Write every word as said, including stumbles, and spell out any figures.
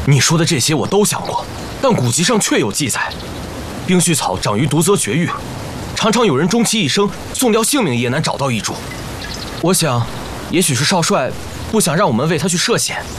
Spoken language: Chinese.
你说的这些我都想过，但古籍上确有记载，冰絮草长于毒泽绝域，常常有人终其一生送掉性命也难找到一株。我想，也许是少帅不想让我们为他去涉险，